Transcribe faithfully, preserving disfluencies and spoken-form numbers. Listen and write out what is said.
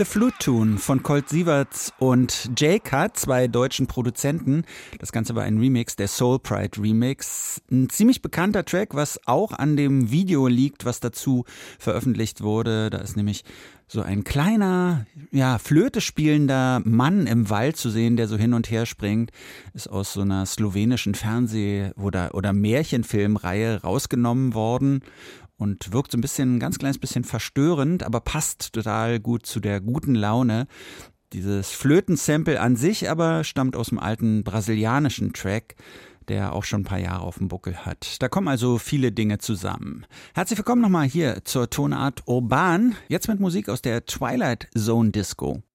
the Flute Tune von Colt Sieverts und J-Cut, zwei deutschen Produzenten. Das Ganze war ein Remix, der Soul Pride Remix. Ein ziemlich bekannter Track, was auch an dem Video liegt, was dazu veröffentlicht wurde. Da ist nämlich so ein kleiner, ja, Flöte spielender Mann im Wald zu sehen, der so hin und her springt. Ist aus so einer slowenischen Fernseh- oder, oder Märchenfilmreihe rausgenommen worden. Und wirkt so ein bisschen, ein ganz kleines bisschen verstörend, aber passt total gut zu der guten Laune. Dieses Flötensample an sich aber stammt aus dem alten brasilianischen Track, der auch schon ein paar Jahre auf dem Buckel hat. Da kommen also viele Dinge zusammen. Herzlich willkommen nochmal hier zur Tonart Urban. Jetzt mit Musik aus der Twilight Zone Disco.